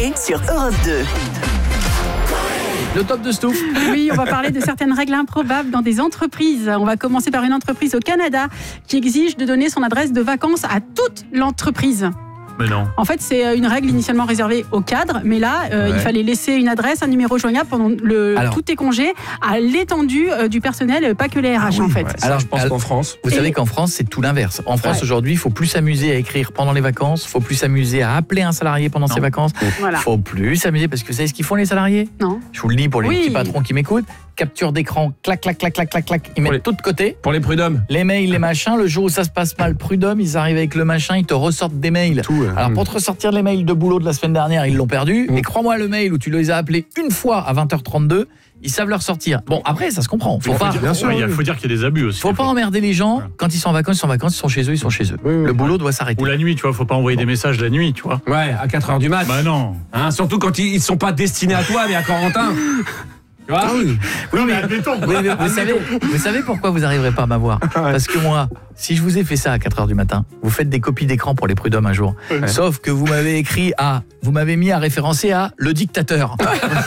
l'été sur Europe 2. Le top de Stouff. Oui, on va parler de certaines règles improbables dans des entreprises. On va commencer par une entreprise au Canada qui exige de donner son adresse de vacances à toute l'entreprise. Mais non. En fait, c'est une règle initialement réservée aux cadres, mais là, il fallait laisser une adresse, un numéro joignable pendant tous tes congés à l'étendue du personnel, pas que les RH en fait. Ouais. Alors je pense qu'en France... Vous savez qu'en France, c'est tout l'inverse. En France, aujourd'hui, il faut plus s'amuser à écrire pendant les vacances, il faut plus s'amuser à appeler un salarié pendant ses vacances. Voilà. Faut plus s'amuser, parce que vous savez ce qu'ils font les salariés ? Non. Je vous le dis pour les petits patrons qui m'écoutent. Capture d'écran, clac, clac, clac, clac, clac, clac. Ils mettent tout de côté. Pour les prud'hommes. Les mails, les machins. Le jour où ça se passe mal, prud'homme, ils arrivent avec le machin, ils te ressortent des mails. Alors pour te ressortir les mails de boulot de la semaine dernière, ils l'ont perdu. Et crois-moi, le mail où tu les as appelés une fois à 20h32, ils savent le ressortir. Bon, après, ça se comprend. Faut dire qu'il y a des abus aussi. Faut pas emmerder les gens. Quand ils sont en vacances, ils sont chez eux, ils sont chez eux. Le boulot doit s'arrêter. Ou la nuit, tu vois, faut pas envoyer des messages la nuit, tu vois. Ouais, à 4h du mat. Bah non. Hein, surtout quand ils sont pas destinés à toi, mais à Corentin. Tu vois ? Oui, mais admettons. Vous savez pourquoi vous n'arriverez pas à m'avoir ? Parce que moi, si je vous ai fait ça à 4h du matin, vous faites des copies d'écran pour les prud'hommes un jour. Sauf que vous m'avez mis à référencer à le dictateur.